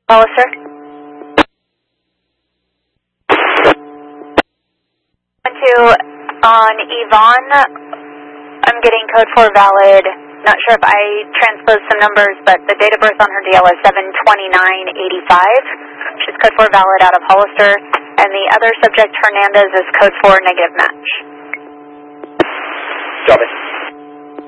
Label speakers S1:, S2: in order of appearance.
S1: Hollister. On Yvonne, I'm getting code 4 valid. Not sure if I transposed some numbers, but the date of birth on her DL is 7/29/85. She's code 4 valid out of Hollister. And the other subject, Hernandez, is code 4 negative match.
S2: Copy.